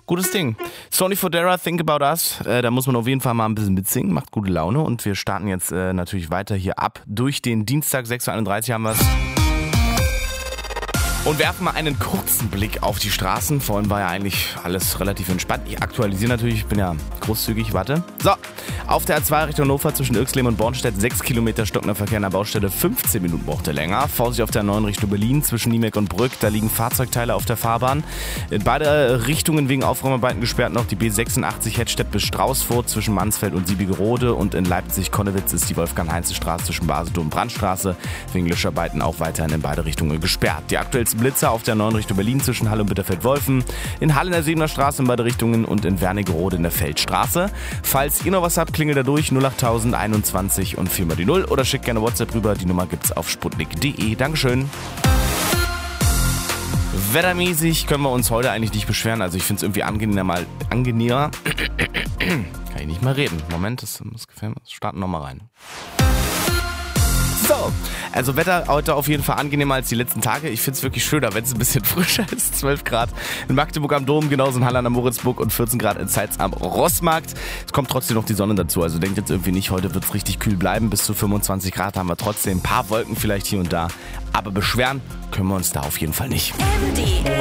Gutes Ding. Sony Fodera, Think About Us. Da muss man auf jeden Fall mal ein bisschen mitsingen. Macht gute Laune. Und wir starten jetzt natürlich weiter hier ab. Durch den Dienstag, 6.31 Uhr haben wir es. Und werfen mal einen kurzen Blick auf die Straßen. Vorhin war ja eigentlich alles relativ entspannt. Ich aktualisiere natürlich, ich bin ja großzügig, warte. So, auf der A2 Richtung Hannover zwischen Irxleben und Bornstedt 6 Kilometer stockender Verkehr an der Baustelle, 15 Minuten brauchte länger. Vorsicht auf der 9 Richtung Berlin zwischen Niemek und Brück, da liegen Fahrzeugteile auf der Fahrbahn. In beide Richtungen wegen Aufräumarbeiten gesperrt noch die B86 Hettstedt bis Straußfurt zwischen Mansfeld und Siebigerode und in Leipzig-Konnewitz ist die Wolfgang-Heinze-Straße zwischen Basedow und Brandstraße wegen Löscharbeiten auch weiterhin in beide Richtungen gesperrt. Die aktuellsten Blitzer auf der 9 Richtung Berlin zwischen Halle und Bitterfeld-Wolfen, in Halle in der Siebener Straße in beide Richtungen und in Wernigerode in der Feldstraße. Falls ihr noch was habt, klingelt da durch 08000 21 und 4 mal die 0 oder schickt gerne WhatsApp rüber. Die Nummer gibt's auf sputnik.de. Dankeschön. Wettermäßig können wir uns heute eigentlich nicht beschweren. Also ich finde es irgendwie angenehmer. Kann ich nicht mehr reden. Moment, das gefällt mir. Starten nochmal rein. So, also Wetter heute auf jeden Fall angenehmer als die letzten Tage. Ich finde es wirklich schöner, wenn es ein bisschen frischer ist. 12 Grad in Magdeburg am Dom, genauso in Halle an der Moritzburg und 14 Grad in Zeitz am Rossmarkt. Es kommt trotzdem noch die Sonne dazu, also denkt jetzt irgendwie nicht, heute wird es richtig kühl bleiben. Bis zu 25 Grad haben wir trotzdem, ein paar Wolken vielleicht hier und da. Aber beschweren können wir uns da auf jeden Fall nicht.